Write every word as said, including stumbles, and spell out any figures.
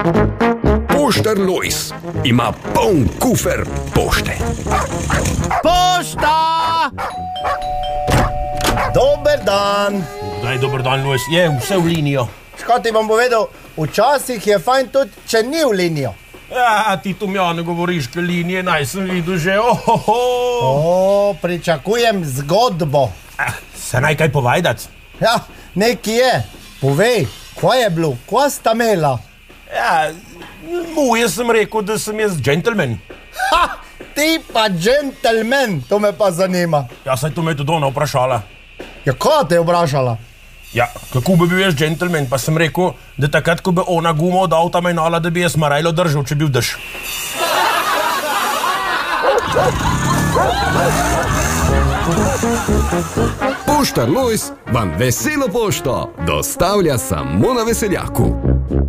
Poštar Lojz ima poln kufer pošte. Pošta! Dober dan. Daj, dober dan, Lojz. Je vse v linijo. Škaj ti bom povedal, včasih je fajn tudi, če ni v linijo. Ja, ti tu mjane govoriš, ke linije naj sem videl že. Ohoho. O, pričakujem zgodbo. Eh, se naj kaj povajdat? Ja, nekaj je. Povej, kaj je bilo, kaj sta imela? Ja, muje sem rekel, da sem jaz džentelmen. Ha, ti pa džentelmen, to me pa zanima. Ja, saj to me je tudi ona vprašala. Ja, kaj te je vprašala? Ja, kako bi bil jaz džentelmen, pa sem rekel, da takrat, ko bi ona gumo od avta menala, da bi jaz marajlo držal, če bi bil dež. Poštar Lojz vam veselo pošto dostavlja samo na Veseljaku.